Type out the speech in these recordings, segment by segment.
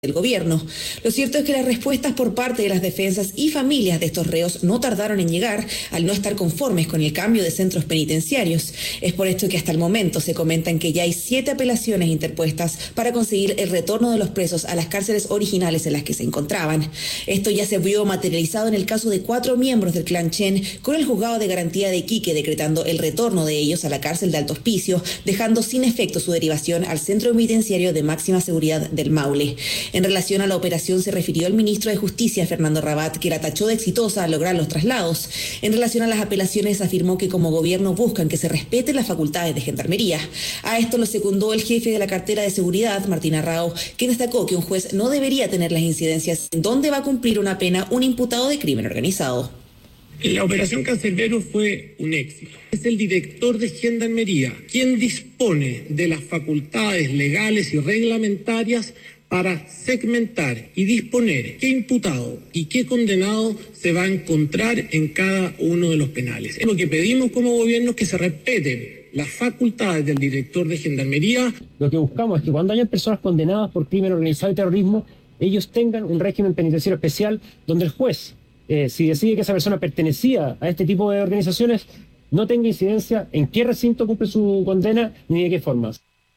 del gobierno. Lo cierto es que las respuestas por parte de las defensas y familias de estos reos no tardaron en llegar al no estar conformes con el cambio de centros penitenciarios. Es por esto que hasta el momento se comentan que ya hay 7 apelaciones interpuestas para conseguir el retorno de los presos a las cárceles originales en las que se encontraban. Esto ya se vio materializado en el caso de 4 miembros del clan Chen, con el juzgado de garantía de Iquique decretando el retorno de ellos a la cárcel de Alto Hospicio, dejando sin efecto su derivación al centro penitenciario de máxima seguridad del Maule. En relación a la operación se refirió el ministro de Justicia, Fernando Rabat, que la tachó de exitosa al lograr los traslados. En relación a las apelaciones afirmó que como gobierno buscan que se respeten las facultades de Gendarmería. A esto lo secundó el jefe de la cartera de seguridad, Martín Arrao, quien destacó que un juez no debería tener las incidencias en donde va a cumplir una pena un imputado de crimen organizado. La operación Cancerbero fue un éxito. Es el director de Gendarmería quien dispone de las facultades legales y reglamentarias para segmentar y disponer qué imputado y qué condenado se va a encontrar en cada uno de los penales. Lo que pedimos como gobierno es que se respeten las facultades del director de Gendarmería. Lo que buscamos es que cuando haya personas condenadas por crimen organizado y terrorismo, ellos tengan un régimen penitenciario especial donde el juez, si decide que esa persona pertenecía a este tipo de organizaciones, no tenga incidencia en qué recinto cumple su condena ni de qué forma.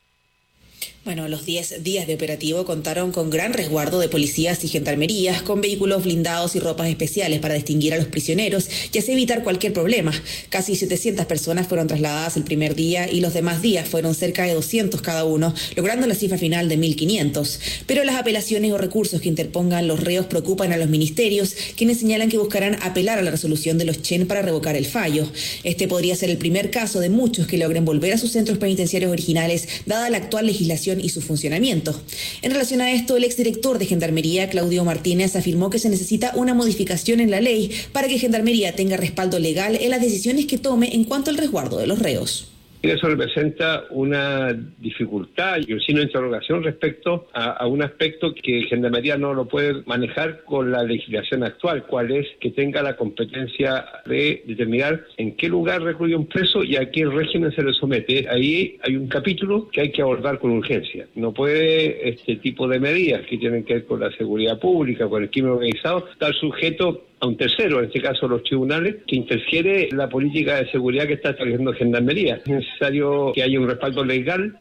Bueno, los 10 días de operativo contaron con gran resguardo de policías y gendarmerías, con vehículos blindados y ropas especiales para distinguir a los prisioneros y así evitar cualquier problema. Casi 700 personas fueron trasladadas el primer día y los demás días fueron cerca de 200 cada uno, logrando la cifra final de 1.500. Pero las apelaciones o recursos que interpongan los reos preocupan a los ministerios, quienes señalan que buscarán apelar a la resolución de los Chen para revocar el fallo. Este podría ser el primer caso de muchos que logren volver a sus centros penitenciarios originales, dada la actual legislación y su funcionamiento. En relación a esto, el exdirector de Gendarmería, Claudio Martínez, afirmó que se necesita una modificación en la ley para que Gendarmería tenga respaldo legal en las decisiones que tome en cuanto al resguardo de los reos. Eso representa una dificultad y un signo de interrogación respecto a un aspecto que Gendarmería no lo puede manejar con la legislación actual, cuál es que tenga la competencia de determinar en qué lugar recluye un preso y a qué régimen se le somete. Ahí hay un capítulo que hay que abordar con urgencia. No puede este tipo de medidas que tienen que ver con la seguridad pública, con el crimen organizado, estar sujeto a un tercero, en este caso los tribunales, que interfiere en la política de seguridad que está estableciendo Gendarmería. Es necesario que haya un respaldo legal.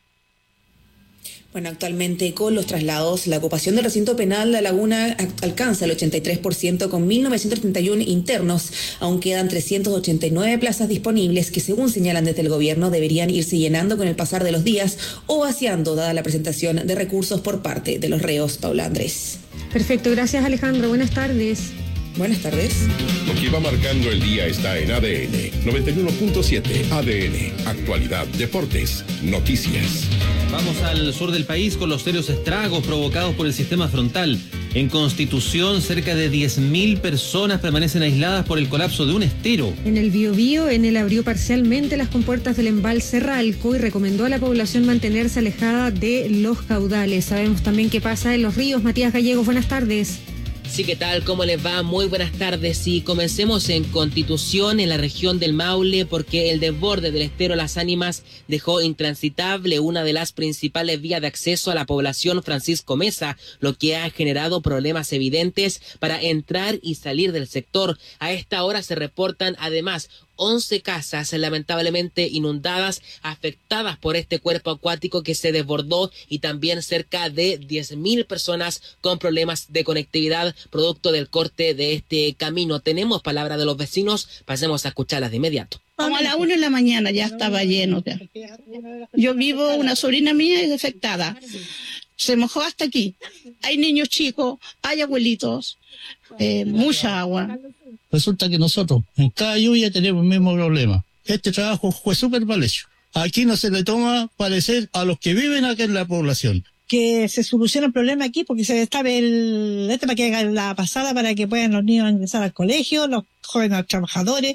Bueno, actualmente con los traslados, la ocupación del recinto penal La Laguna alcanza el 83% con 1.931 internos. Aún quedan 389 plazas disponibles que, según señalan desde el gobierno, deberían irse llenando con el pasar de los días o vaciando, dada la presentación de recursos por parte de los reos. Paula Andrés. Perfecto, gracias Alejandro. Buenas tardes. Buenas tardes. Lo que va marcando el día está en ADN 91.7. ADN, actualidad, deportes, noticias. Vamos al sur del país con los serios estragos provocados por el sistema frontal. En Constitución, cerca de 10.000 personas permanecen aisladas por el colapso de un estero. En el Biobío, Enel abrió parcialmente las compuertas del embalse Ralco y recomendó a la población mantenerse alejada de los caudales. Sabemos también qué pasa en los ríos. Matías Gallegos, buenas tardes. Sí, ¿qué tal? ¿Cómo les va? Muy buenas tardes. Y comencemos en Constitución, en la región del Maule, porque el desborde del estero Las Ánimas dejó intransitable una de las principales vías de acceso a la población Francisco Meza, lo que ha generado problemas evidentes para entrar y salir del sector. A esta hora se reportan además 11 casas lamentablemente inundadas, afectadas por este cuerpo acuático que se desbordó, y también cerca de 10.000 personas con problemas de conectividad producto del corte de este camino. Tenemos palabra de los vecinos, pasemos a escucharlas de inmediato. Como a las 1 de la mañana ya estaba lleno. Yo vivo, una sobrina mía es afectada. Se mojó hasta aquí. Hay niños chicos, hay abuelitos, mucha agua. Resulta que nosotros en cada lluvia tenemos el mismo problema. Este trabajo fue súper mal hecho. Aquí no se le toma parecer a los que viven acá en la población. Que se solucione el problema aquí porque se destape para que haga la pasada para que puedan los niños ingresar al colegio, los jóvenes trabajadores,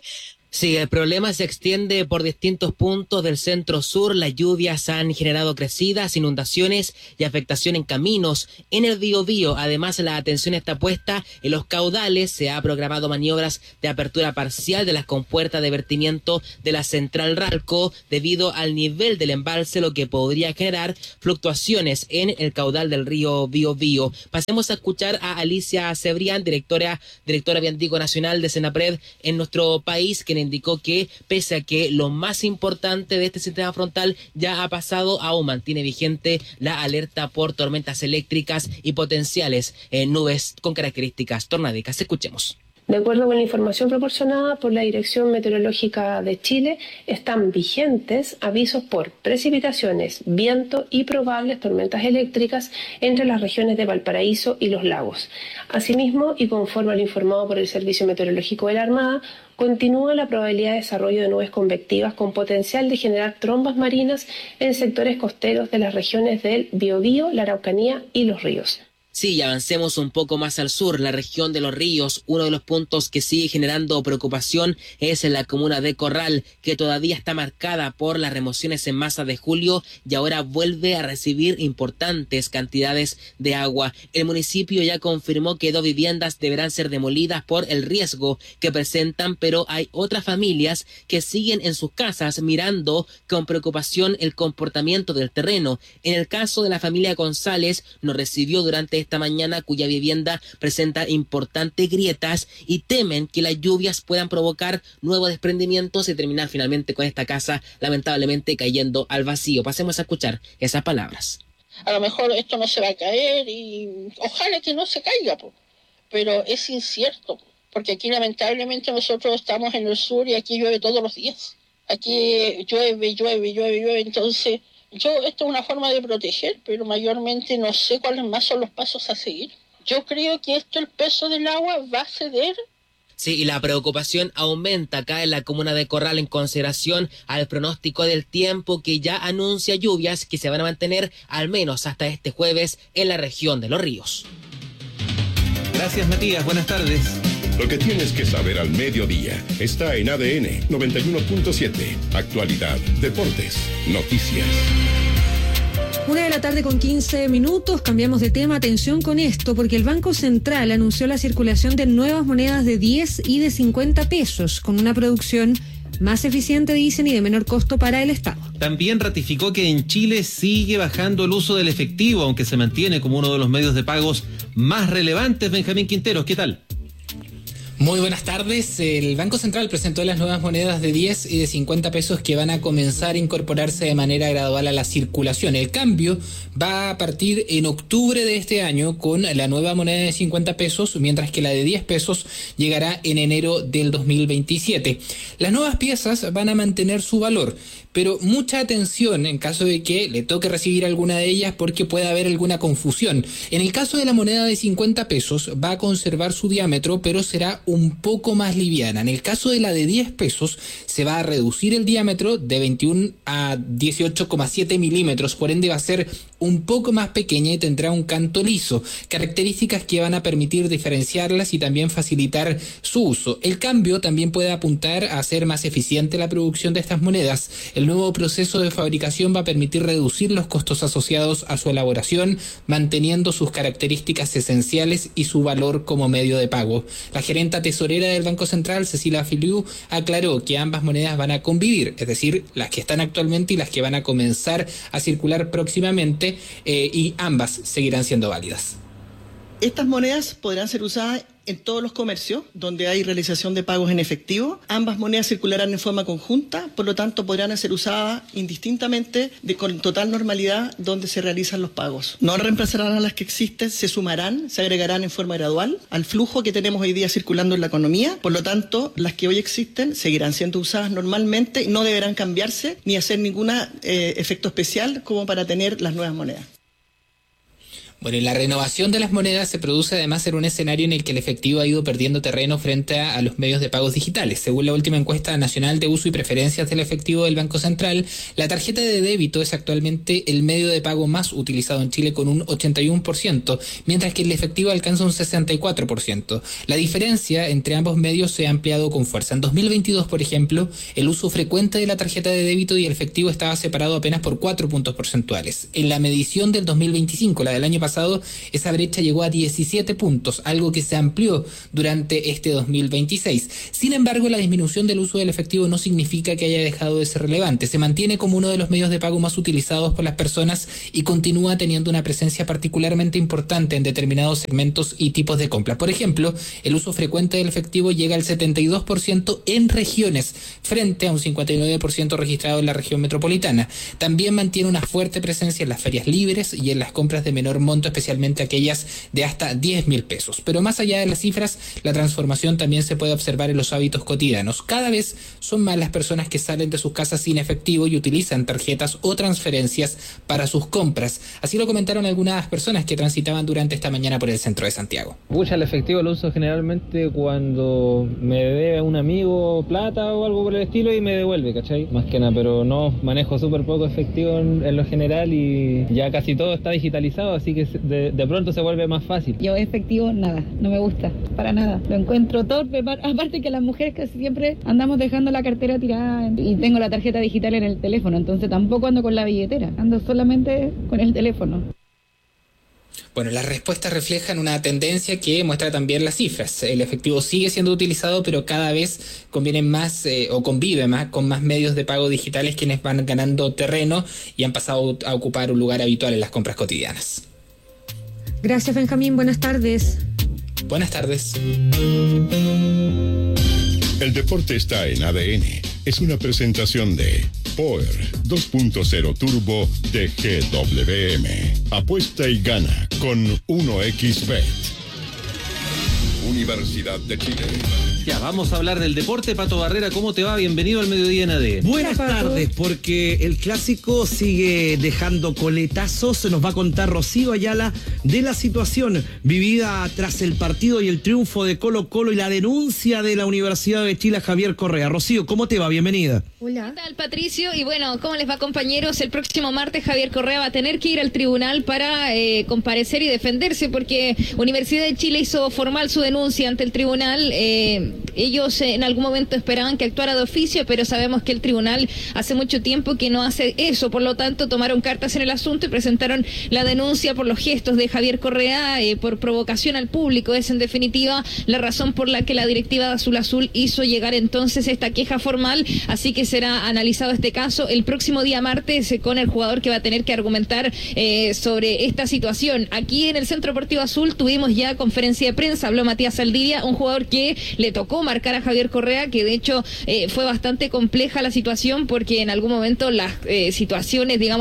Sí, el problema se extiende por distintos puntos del centro-sur. Las lluvias han generado crecidas, inundaciones y afectación en caminos en el Biobío. Además, la atención está puesta en los caudales. Se ha programado maniobras de apertura parcial de las compuertas de vertimiento de la central Ralco debido al nivel del embalse, lo que podría generar fluctuaciones en el caudal del río Biobío. Pasemos a escuchar a Alicia Cebrián, directora Viantico Nacional de Senapred en nuestro país, quien indicó que pese a que lo más importante de este sistema frontal ya ha pasado, aún mantiene vigente la alerta por tormentas eléctricas y potenciales nubes con características tornádicas. Escuchemos. De acuerdo con la información proporcionada por la Dirección Meteorológica de Chile, están vigentes avisos por precipitaciones, viento y probables tormentas eléctricas entre las regiones de Valparaíso y Los Lagos. Asimismo, y conforme a lo informado por el Servicio Meteorológico de la Armada, continúa la probabilidad de desarrollo de nubes convectivas con potencial de generar trombas marinas en sectores costeros de las regiones del Biobío, la Araucanía y Los Ríos. Sí, y avancemos un poco más al sur, la región de Los Ríos. Uno de los puntos que sigue generando preocupación es en la comuna de Corral, que todavía está marcada por las remociones en masa de julio y ahora vuelve a recibir importantes cantidades de agua. El municipio ya confirmó que 2 viviendas deberán ser demolidas por el riesgo que presentan, pero hay otras familias que siguen en sus casas mirando con preocupación el comportamiento del terreno. En el caso de la familia González, nos recibió durante esta mañana, cuya vivienda presenta importantes grietas y temen que las lluvias puedan provocar nuevos desprendimientos y terminar finalmente con esta casa lamentablemente cayendo al vacío. Pasemos a escuchar esas palabras. A lo mejor esto no se va a caer y ojalá que no se caiga, pero es incierto, porque aquí lamentablemente nosotros estamos en el sur y aquí llueve todos los días. Aquí llueve, entonces esto es una forma de proteger, pero mayormente no sé cuáles más son los pasos a seguir. Yo creo que el peso del agua va a ceder. Sí, y la preocupación aumenta acá en la comuna de Corral en consideración al pronóstico del tiempo que ya anuncia lluvias que se van a mantener al menos hasta este jueves en la región de Los Ríos. Gracias, Matías. Buenas tardes. Lo que tienes que saber al mediodía está en ADN 91.7. Actualidad, deportes, noticias. 1:15 p.m. Cambiamos de tema. Atención con esto, porque el Banco Central anunció la circulación de nuevas monedas de 10 y de 50 pesos, con una producción más eficiente, dicen, y de menor costo para el Estado. También ratificó que en Chile sigue bajando el uso del efectivo, aunque se mantiene como uno de los medios de pagos más relevantes. Benjamín Quinteros, ¿qué tal? Muy buenas tardes. El Banco Central presentó las nuevas monedas de 10 y de 50 pesos que van a comenzar a incorporarse de manera gradual a la circulación. El cambio va a partir en octubre de este año con la nueva moneda de 50 pesos, mientras que la de 10 pesos llegará en enero del 2027. Las nuevas piezas van a mantener su valor, pero mucha atención en caso de que le toque recibir alguna de ellas porque puede haber alguna confusión. En el caso de la moneda de 50 pesos va a conservar su diámetro, pero será un poco más liviana. En el caso de la de 10 pesos se va a reducir el diámetro de 21 a 18,7 milímetros, por ende va a ser un poco más pequeña y tendrá un canto liso, características que van a permitir diferenciarlas y también facilitar su uso. El cambio también puede apuntar a hacer más eficiente la producción de estas monedas. El nuevo proceso de fabricación va a permitir reducir los costos asociados a su elaboración, manteniendo sus características esenciales y su valor como medio de pago. La gerenta tesorera del Banco Central, Cecilia Filiu, aclaró que ambas monedas van a convivir, es decir, las que están actualmente y las que van a comenzar a circular próximamente, y ambas seguirán siendo válidas. Estas monedas podrán ser usadas en todos los comercios donde hay realización de pagos en efectivo. Ambas monedas circularán en forma conjunta, por lo tanto podrán ser usadas indistintamente con total normalidad donde se realizan los pagos. No reemplazarán a las que existen, se sumarán, se agregarán en forma gradual al flujo que tenemos hoy día circulando en la economía. Por lo tanto, las que hoy existen seguirán siendo usadas normalmente y no deberán cambiarse ni hacer ningún efecto especial como para tener las nuevas monedas. Bueno, y la renovación de las monedas se produce además en un escenario en el que el efectivo ha ido perdiendo terreno frente a los medios de pagos digitales. Según la última encuesta nacional de uso y preferencias del efectivo del Banco Central, la tarjeta de débito es actualmente el medio de pago más utilizado en Chile con un 81%, mientras que el efectivo alcanza un 64%. La diferencia entre ambos medios se ha ampliado con fuerza. En 2022, por ejemplo, el uso frecuente de la tarjeta de débito y el efectivo estaba separado apenas por 4 puntos porcentuales. En la medición del 2025, la del año pasado, esa brecha llegó a 17 puntos, algo que se amplió durante este 2026. Sin embargo, la disminución del uso del efectivo no significa que haya dejado de ser relevante. Se mantiene como uno de los medios de pago más utilizados por las personas y continúa teniendo una presencia particularmente importante en determinados segmentos y tipos de compra. Por ejemplo, el uso frecuente del efectivo llega al 72% en regiones, frente a un 59% registrado en la región metropolitana. También mantiene una fuerte presencia en las ferias libres y en las compras de menor monto, especialmente aquellas de hasta 10.000 pesos. Pero más allá de las cifras, la transformación también se puede observar en los hábitos cotidianos. Cada vez son más las personas que salen de sus casas sin efectivo y utilizan tarjetas o transferencias para sus compras. Así lo comentaron algunas personas que transitaban durante esta mañana por el centro de Santiago. Pucha, el efectivo lo uso generalmente cuando me debe un amigo plata o algo por el estilo y me devuelve, ¿cachai? Más que nada, pero no, manejo súper poco efectivo en lo general y ya casi todo está digitalizado, así que de pronto se vuelve más fácil. Yo efectivo nada, no me gusta, para nada. Lo encuentro torpe, aparte que las mujeres casi siempre andamos dejando la cartera tirada y tengo la tarjeta digital en el teléfono, entonces tampoco ando con la billetera, ando solamente con el teléfono. Bueno, las respuestas reflejan una tendencia que muestra también las cifras. El efectivo sigue siendo utilizado, pero cada vez convive más con más medios de pago digitales, quienes van ganando terreno y han pasado a ocupar un lugar habitual en las compras cotidianas. Gracias, Benjamín. Buenas tardes. Buenas tardes. El deporte está en ADN. Es una presentación de Power 2.0 Turbo de GWM. Apuesta y gana con 1xBet. Universidad de Chile. Ya, vamos a hablar del deporte. Pato Barrera, ¿cómo te va? Bienvenido al Mediodía en ADN. Buenas tardes, porque el clásico sigue dejando coletazos. Se nos va a contar Rocío Ayala de la situación vivida tras el partido y el triunfo de Colo-Colo y la denuncia de la Universidad de Chile a Javier Correa. Rocío, ¿cómo te va? Bienvenida. Hola. ¿Qué tal, Patricio? Y bueno, ¿cómo les va, compañeros? El próximo martes Javier Correa va a tener que ir al tribunal para comparecer y defenderse, porque Universidad de Chile hizo formal su denuncia ante el tribunal. Ellos en algún momento esperaban que actuara de oficio, pero sabemos que el tribunal hace mucho tiempo que no hace eso. Por lo tanto, tomaron cartas en el asunto y presentaron la denuncia por los gestos de Javier Correa, por provocación al público. Es en definitiva la razón por la que la directiva de Azul Azul hizo llegar entonces esta queja formal. Así que será analizado este caso el próximo día martes con el jugador que va a tener que argumentar sobre esta situación. Aquí en el Centro Deportivo Azul tuvimos ya conferencia de prensa, habló Matías Saldivia, un jugador que le tocó marcar a Javier Correa, que de hecho fue bastante compleja la situación, porque en algún momento las situaciones, digamos,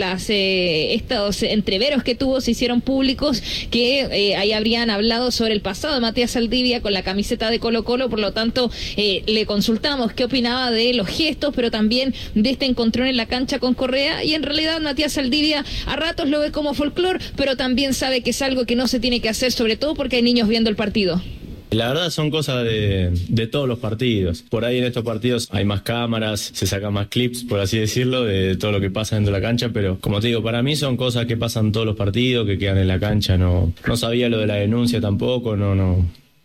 estos entreveros que tuvo se hicieron públicos, que ahí habrían hablado sobre el pasado de Matías Saldivia con la camiseta de Colo-Colo. Por lo tanto, le consultamos qué opinaba de los gestos, pero también de este encontrón en la cancha con Correa, y en realidad Matías Saldivia a ratos lo ve como folclore, pero también sabe que es algo que no se tiene que hacer, sobre todo porque hay niños viendo el partido. La verdad son cosas de todos los partidos. Por ahí en estos partidos hay más cámaras, se sacan más clips, por así decirlo, de todo lo que pasa dentro de la cancha, pero como te digo, para mí son cosas que pasan todos los partidos, que quedan en la cancha. No sabía lo de la denuncia tampoco, no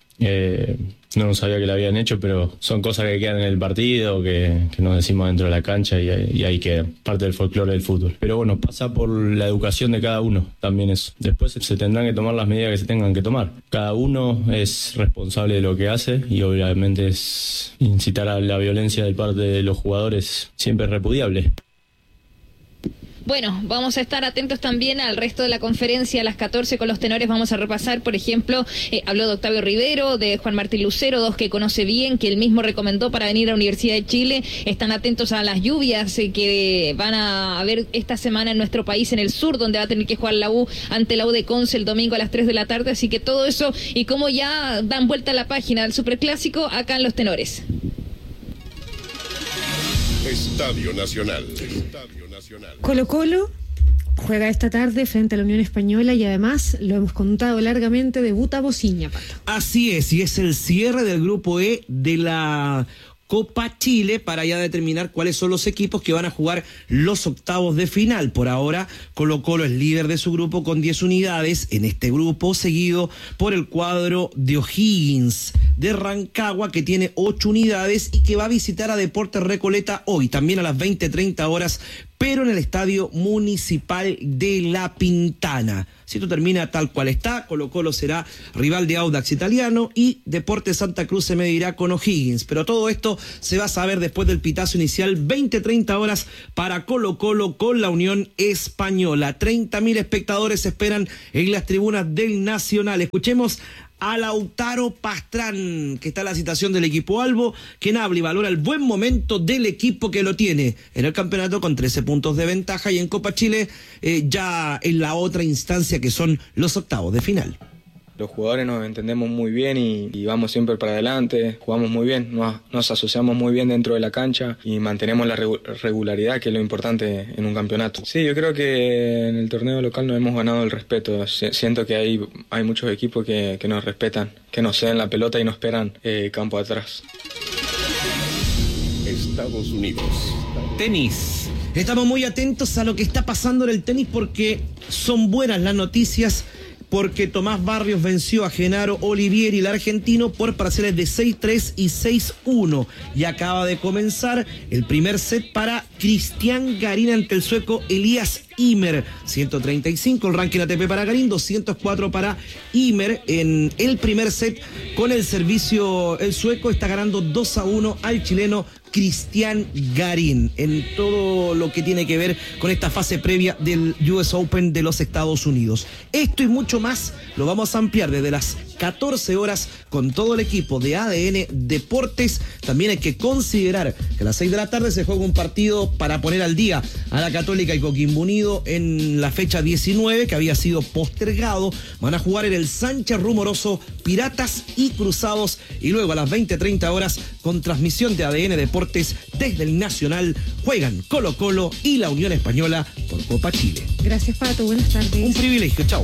sabía que la habían hecho, pero son cosas que quedan en el partido, que nos decimos dentro de la cancha, y ahí queda parte del folclore del fútbol. Pero bueno, pasa por la educación de cada uno, también eso. Después se tendrán que tomar las medidas que se tengan que tomar. Cada uno es responsable de lo que hace, y obviamente es incitar a la violencia de parte de los jugadores siempre es repudiable. Bueno, vamos a estar atentos también al resto de la conferencia a las 14 con los tenores. Vamos a repasar, por ejemplo, habló de Octavio Rivero, de Juan Martín Lucero, dos que conoce bien, que él mismo recomendó para venir a la Universidad de Chile. Están atentos a las lluvias que van a haber esta semana en nuestro país, en el sur, donde va a tener que jugar la U ante la U de Conce el domingo a las 3 de la tarde. Así que todo eso, y como ya dan vuelta a la página del Superclásico, acá en los tenores. Estadio Nacional. Colo-Colo juega esta tarde frente a la Unión Española y además, lo hemos contado largamente, debuta Bociña, Pato. Así es, y es el cierre del grupo E de la Copa Chile para ya determinar cuáles son los equipos que van a jugar los octavos de final. Por ahora, Colo-Colo es líder de su grupo con 10 unidades en este grupo, seguido por el cuadro de O'Higgins de Rancagua, que tiene 8 unidades y que va a visitar a Deportes Recoleta hoy, también a las 20:30 horas, pero en el Estadio Municipal de La Pintana. Si esto termina tal cual está, Colo-Colo será rival de Audax Italiano y Deportes Santa Cruz se medirá con O'Higgins. Pero todo esto se va a saber después del pitazo inicial, 20:30 horas para Colo-Colo con la Unión Española. 30.000 espectadores se esperan en las tribunas del Nacional. Escuchemos a Lautaro Pastrán, que está en la citación del equipo Albo, quien habla y valora el buen momento del equipo que lo tiene en el campeonato con 13 puntos de ventaja y en Copa Chile ya en la otra instancia que son los octavos de final. Los jugadores nos entendemos muy bien y vamos siempre para adelante, jugamos muy bien, nos asociamos muy bien dentro de la cancha y mantenemos la regularidad, que es lo importante en un campeonato. Sí, yo creo que en el torneo local nos hemos ganado el respeto. Siento que hay muchos equipos que nos respetan, que nos ceden la pelota y nos esperan campo atrás. Estados Unidos. Tenis. Estamos muy atentos a lo que está pasando en el tenis porque son buenas las noticias, porque Tomás Barrios venció a Genaro Olivieri, el argentino, por parciales de 6-3 y 6-1. Y acaba de comenzar el primer set para Cristian Garín ante el sueco Elias Ymer. 135 el ranking ATP para Garín, 204 para Ymer en el primer set. Con el servicio, el sueco está ganando 2-1 al chileno Cristian Garín en todo lo que tiene que ver con esta fase previa del US Open de los Estados Unidos. Esto y mucho más lo vamos a ampliar desde las 14 horas con todo el equipo de ADN Deportes. También hay que considerar que a las 6 de la tarde se juega un partido para poner al día a la Católica y Coquimbo Unido en la fecha 19 que había sido postergado. Van a jugar en el Sánchez Rumoroso Piratas y Cruzados, y luego a las 20:30 horas con transmisión de ADN Deportes desde el Nacional juegan Colo-Colo y la Unión Española por Copa Chile. Gracias, Pato, buenas tardes. Un privilegio, chao.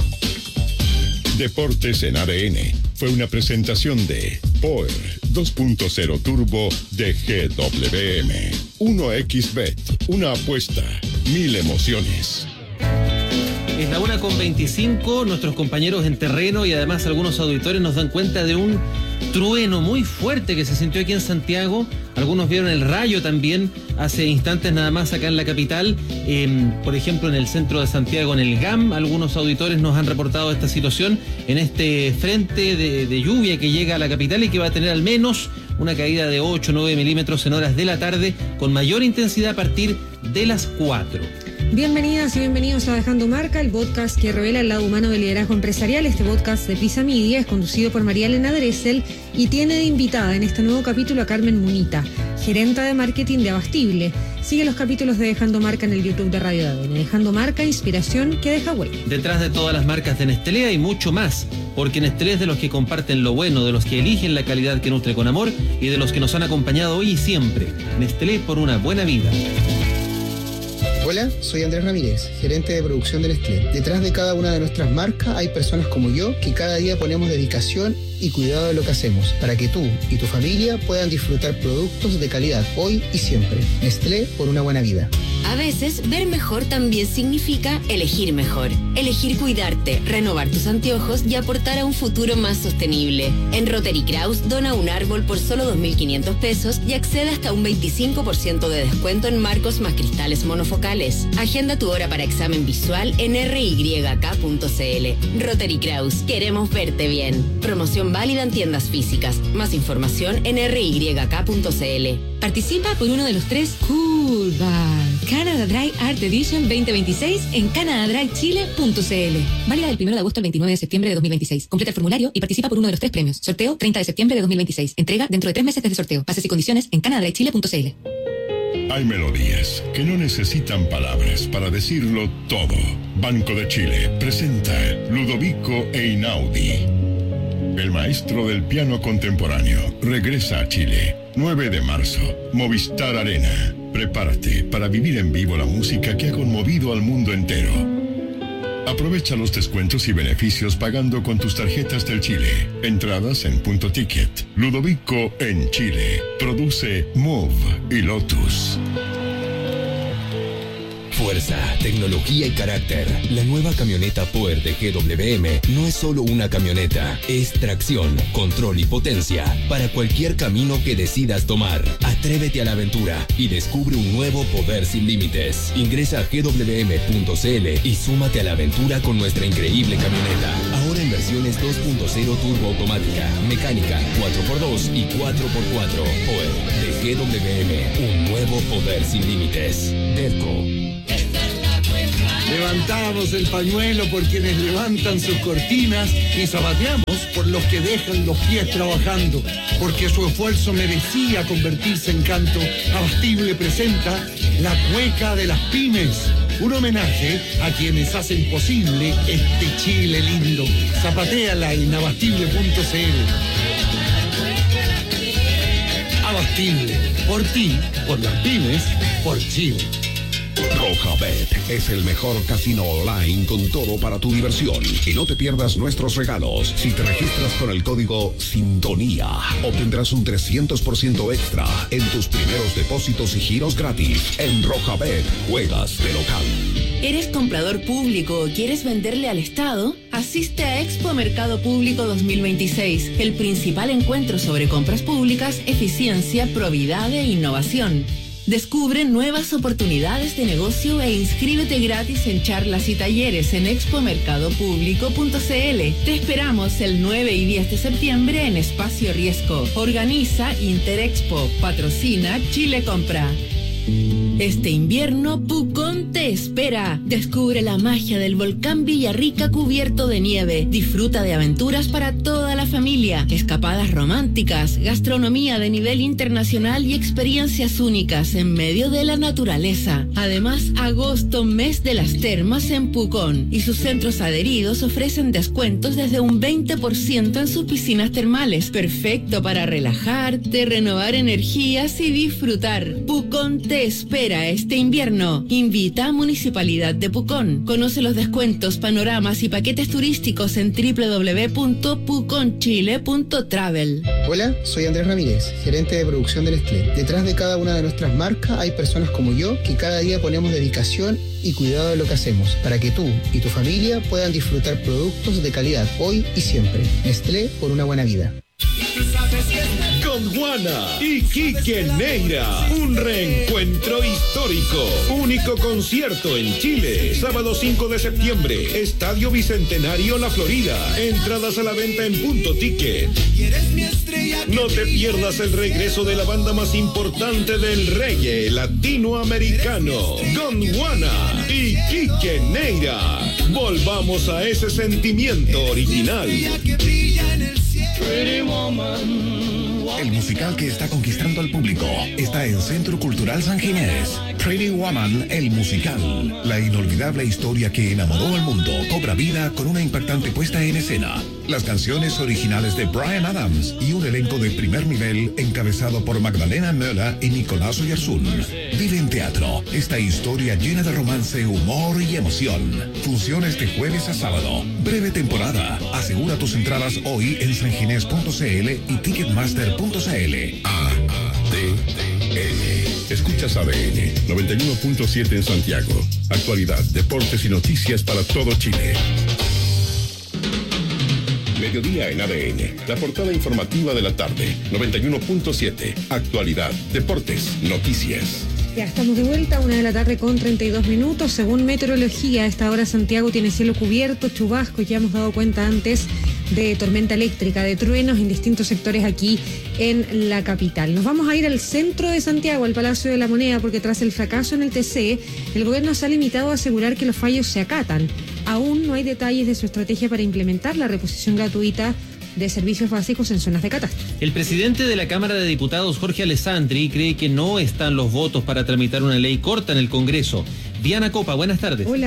Deportes en ADN fue una presentación de Power 2.0 Turbo de GWM. 1xBet, una apuesta, 1000 emociones. Es la 1:25, nuestros compañeros en terreno y además algunos auditores nos dan cuenta de un trueno muy fuerte que se sintió aquí en Santiago. Algunos vieron el rayo también hace instantes nada más acá en la capital. Por ejemplo, en el centro de Santiago, en el GAM, algunos auditores nos han reportado esta situación en este frente de lluvia que llega a la capital y que va a tener al menos una caída de 8 o 9 milímetros en horas de la tarde, con mayor intensidad a partir de las 4. Bienvenidas y bienvenidos a Dejando Marca, el podcast que revela el lado humano del liderazgo empresarial. Este podcast de Prisa Media es conducido por María Elena Dressel y tiene de invitada en este nuevo capítulo a Carmen Munita, gerenta de marketing de Abastible. Sigue los capítulos de Dejando Marca en el YouTube de Radio ADN. Dejando Marca, inspiración que deja huella. Detrás de todas las marcas de Nestlé hay mucho más, porque Nestlé es de los que comparten lo bueno, de los que eligen la calidad que nutre con amor y de los que nos han acompañado hoy y siempre. Nestlé por una buena vida. Hola, soy Andrés Ramírez, gerente de producción de Nestlé. Detrás de cada una de nuestras marcas hay personas como yo que cada día ponemos dedicación y cuidado de lo que hacemos para que tú y tu familia puedan disfrutar productos de calidad hoy y siempre. Nestlé por una buena vida. A veces, ver mejor también significa elegir mejor. Elegir cuidarte, renovar tus anteojos y aportar a un futuro más sostenible. En Rotary Kraus, dona un árbol por solo 2.500 pesos y accede hasta un 25% de descuento en marcos más cristales monofocales. Agenda tu hora para examen visual en ryk.cl. Rotary Kraus, queremos verte bien. Promoción válida en tiendas físicas. Más información en ryk.cl. Participa por uno de los 3 Cool Bar Canada Dry Art Edition 2026 en canadadrychile.cl. Válida del 1 de agosto al 29 de septiembre de 2026. Completa el formulario y participa por uno de los 3 premios. Sorteo 30 de septiembre de 2026. Entrega dentro de 3 meses desde sorteo. Bases y condiciones en canadadrychile.cl. Hay melodías que no necesitan palabras para decirlo todo. Banco de Chile presenta Ludovico Einaudi. El maestro del piano contemporáneo regresa a Chile. 9 de marzo, Movistar Arena. Prepárate para vivir en vivo la música que ha conmovido al mundo entero. Aprovecha los descuentos y beneficios pagando con tus tarjetas del Chile. Entradas en Punto Ticket. Ludovico en Chile. Produce Move y Lotus. Fuerza, tecnología y carácter. La nueva camioneta Power de GWM no es solo una camioneta, es tracción, control y potencia para cualquier camino que decidas tomar. Atrévete a la aventura y descubre un nuevo poder sin límites. Ingresa a gwm.cl y súmate a la aventura con nuestra increíble camioneta. Ahora en versiones 2.0 turbo automática, mecánica, 4x2 y 4x4. Power de GWM, un nuevo poder sin límites. Derco. Levantamos el pañuelo por quienes levantan sus cortinas y zapateamos por los que dejan los pies trabajando, porque su esfuerzo merecía convertirse en canto. Abastible presenta La Cueca de las Pymes, un homenaje a quienes hacen posible este Chile lindo. Zapatéala en abastible.cl. Abastible, por ti, por las pymes, por Chile. Rojabet es el mejor casino online con todo para tu diversión. Y no te pierdas nuestros regalos. Si te registras con el código SINTONÍA, obtendrás un 300% extra en tus primeros depósitos y giros gratis. En Rojabet, juegas de local. ¿Eres comprador público o quieres venderle al Estado? Asiste a Expo Mercado Público 2026, el principal encuentro sobre compras públicas, eficiencia, probidad e innovación. Descubre nuevas oportunidades de negocio e inscríbete gratis en charlas y talleres en expomercadopublico.cl. Te esperamos el 9 y 10 de septiembre en Espacio Riesgo. Organiza Interexpo. Patrocina Chile Compra. Este invierno, Pucón te espera. Descubre la magia del volcán Villarrica cubierto de nieve. Disfruta de aventuras para toda la familia, escapadas románticas, gastronomía de nivel internacional y experiencias únicas en medio de la naturaleza. Además, agosto, mes de las termas en Pucón, y sus centros adheridos ofrecen descuentos desde un 20% en sus piscinas termales. Perfecto para relajarte, renovar energías y disfrutar. Pucón te espera este invierno. Invita a Municipalidad de Pucón. Conoce los descuentos, panoramas y paquetes turísticos en www.puconchile.travel. Hola, soy Andrés Ramírez, gerente de producción de Nestlé. Detrás de cada una de nuestras marcas hay personas como yo que cada día ponemos dedicación y cuidado de lo que hacemos para que tú y tu familia puedan disfrutar productos de calidad hoy y siempre. Nestlé, por una buena vida. Con Juana y Quique Neira, un reencuentro histórico. Único concierto en Chile, sábado 5 de septiembre, Estadio Bicentenario La Florida. Entradas a la venta en Punto Ticket. No te pierdas el regreso de la banda más importante del reggae latinoamericano, con Juana y Quique Neira. Volvamos a ese sentimiento original. El musical que está conquistando al público está en Centro Cultural San Ginés. Pretty Woman, el musical. La inolvidable historia que enamoró al mundo cobra vida con una impactante puesta en escena. Las canciones originales de Bryan Adams y un elenco de primer nivel encabezado por Magdalena Möller y Nicolás Oyarzún. Vive en teatro esta historia llena de romance, humor y emoción. Funciones de jueves a sábado. Breve temporada. Asegura tus entradas hoy en sanginés.cl y ticketmaster.cl. ADN. Escuchas ADN 91.7 en Santiago. Actualidad, deportes y noticias para todo Chile. Mediodía en ADN, la portada informativa de la tarde, 91.7, actualidad, deportes, noticias. Ya estamos de vuelta, 1:00 con 32 minutos. Según meteorología, a esta hora Santiago tiene cielo cubierto, chubascos, ya hemos dado cuenta antes de tormenta eléctrica, de truenos en distintos sectores aquí en la capital. Nos vamos a ir al centro de Santiago, al Palacio de la Moneda, porque tras el fracaso en el TC, el gobierno se ha limitado a asegurar que los fallos se acatan. Aún no hay detalles de su estrategia para implementar la reposición gratuita de servicios básicos en zonas de catástrofe. El presidente de la Cámara de Diputados, Jorge Alessandri, cree que no están los votos para tramitar una ley corta en el Congreso. Diana Copa, buenas tardes. Hola.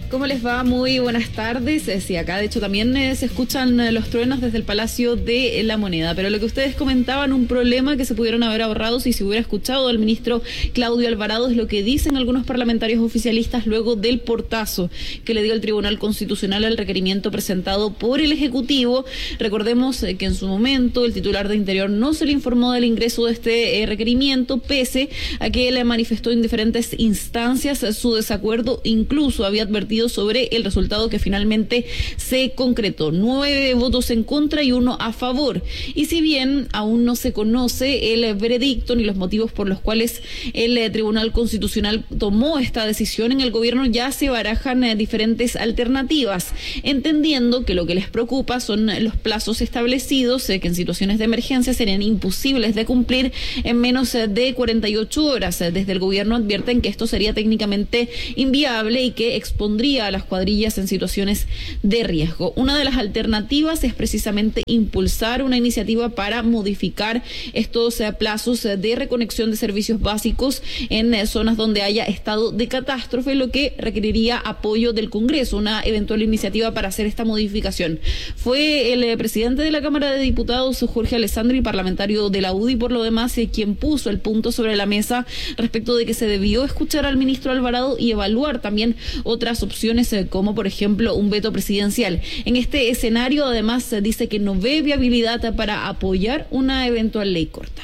¿Cómo les va? Muy buenas tardes. Sí, acá de hecho también se escuchan los truenos desde el Palacio de la Moneda, pero lo que ustedes comentaban, un problema que se pudieron haber ahorrado si se hubiera escuchado al ministro Claudio Alvarado, es lo que dicen algunos parlamentarios oficialistas luego del portazo que le dio el Tribunal Constitucional al requerimiento presentado por el Ejecutivo. Recordemos que en su momento el titular de Interior no se le informó del ingreso de este requerimiento, pese a que él manifestó en diferentes instancias su desacuerdo, incluso había advertido sobre el resultado que finalmente se concretó. 9 votos en contra y 1 a favor. Y si bien aún no se conoce el veredicto ni los motivos por los cuales el Tribunal Constitucional tomó esta decisión, en el gobierno ya se barajan diferentes alternativas, entendiendo que lo que les preocupa son los plazos establecidos, que en situaciones de emergencia serían imposibles de cumplir en menos de 48 horas. Desde el gobierno advierten que esto sería técnicamente inviable y que expondría a las cuadrillas en situaciones de riesgo. Una de las alternativas es precisamente impulsar una iniciativa para modificar estos plazos de reconexión de servicios básicos en zonas donde haya estado de catástrofe, lo que requeriría apoyo del Congreso, una eventual iniciativa para hacer esta modificación. Fue el presidente de la Cámara de Diputados, Jorge Alessandri, parlamentario de la UDI, por lo demás, quien puso el punto sobre la mesa respecto de que se debió escuchar al ministro Alvarado y evaluar también otras opciones, como por ejemplo un veto presidencial. En este escenario, además, dice que no ve viabilidad para apoyar una eventual ley corta.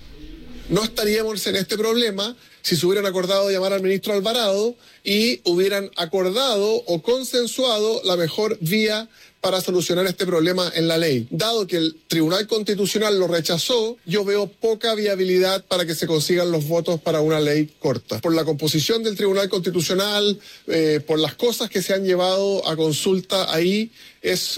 No estaríamos en este problema si se hubieran acordado llamar al ministro Alvarado y hubieran acordado o consensuado la mejor vía para solucionar este problema en la ley. Dado que el Tribunal Constitucional lo rechazó, yo veo poca viabilidad para que se consigan los votos para una ley corta. Por la composición del Tribunal Constitucional, por las cosas que se han llevado a consulta ahí, es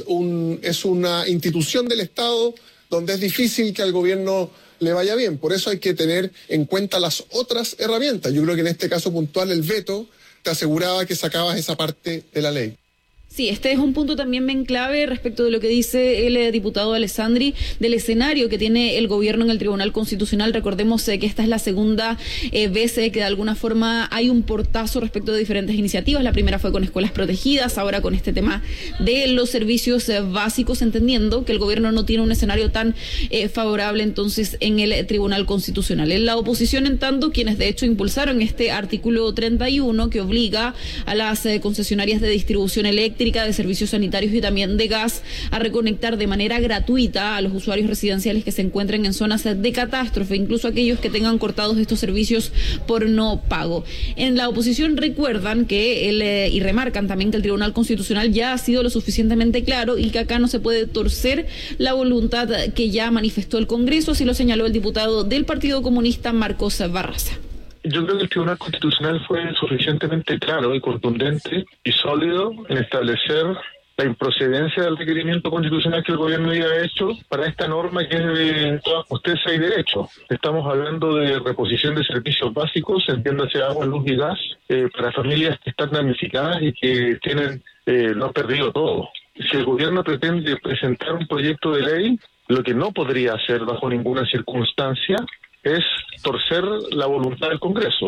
una institución del Estado donde es difícil que al gobierno le vaya bien. Por eso hay que tener en cuenta las otras herramientas. Yo creo que en este caso puntual el veto te aseguraba que sacabas esa parte de la ley. Sí, este es un punto también bien clave respecto de lo que dice el diputado Alessandri, del escenario que tiene el gobierno en el Tribunal Constitucional. Recordemos que esta es la segunda vez que de alguna forma hay un portazo respecto de diferentes iniciativas. La primera fue con escuelas protegidas, ahora con este tema de los servicios básicos, entendiendo que el gobierno no tiene un escenario tan favorable entonces en el Tribunal Constitucional. En la oposición, en tanto, quienes de hecho impulsaron este artículo 31 que obliga a las concesionarias de distribución eléctrica, de servicios sanitarios y también de gas a reconectar de manera gratuita a los usuarios residenciales que se encuentren en zonas de catástrofe, incluso aquellos que tengan cortados estos servicios por no pago. En la oposición recuerdan que y remarcan también que el Tribunal Constitucional ya ha sido lo suficientemente claro y que acá no se puede torcer la voluntad que ya manifestó el Congreso, así lo señaló el diputado del Partido Comunista, Marcos Barraza. Yo creo que el Tribunal Constitucional fue suficientemente claro y contundente y sólido en establecer la improcedencia del requerimiento constitucional que el gobierno había hecho para esta norma que es de toda justicia y derecho. Estamos hablando de reposición de servicios básicos, entiéndase agua, luz y gas, para familias que están damnificadas y que lo han perdido todo. Si el gobierno pretende presentar un proyecto de ley, lo que no podría hacer bajo ninguna circunstancia es torcer la voluntad del Congreso.